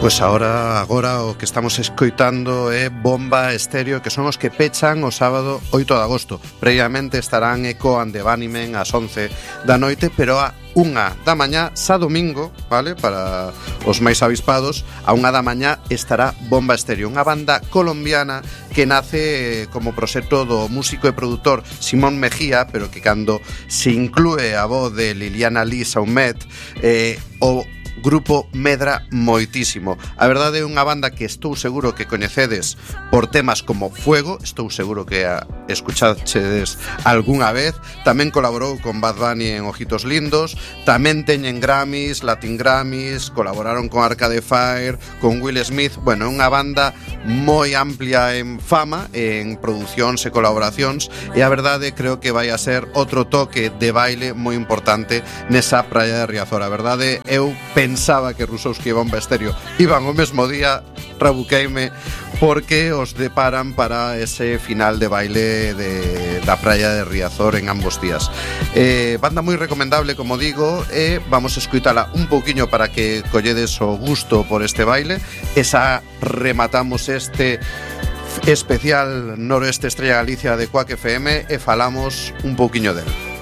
Pois agora o que estamos escoitando é Bomba Estéreo, que son os que pechan o sábado 8 de agosto. Previamente estarán Echo and the Bunnymen ás 11 da noite, pero a 1 da mañá, xa domingo, vale, para os máis avispados, a 1 da mañá estará Bomba Estéreo, unha banda colombiana que nace como proxecto do músico e produtor Simón Mejía, pero que cando se inclúe a voz de Liliana Lee Saumet, o grupo medra moitísimo. A verdade é unha banda que estou seguro que coñecedes por temas como Fuego, estou seguro que a escuchachedes algunha vez. Tamén colaborou con Bad Bunny en Ojitos Lindos, tamén teñen Grammys, Latin Grammys, colaboraron con Arcade Fire, con Will Smith. Bueno, unha banda moi amplia en fama, en producións e colaboracións, e a verdade creo que vai a ser outro toque de baile moi importante nesa praia de Riazor. A verdade, eu pensaba que Rusowski e Bomba Estéreo iban o mesmo día, rabuqueime, porque os deparan para ese final de baile da praia de Riazor en ambos días. Banda moi recomendable, como digo, e vamos a escuitala un pouquiño para que colledes o gusto por este baile. Esa rematamos este especial Noroeste Estrella Galicia de Quack FM e falamos un pouquiño del.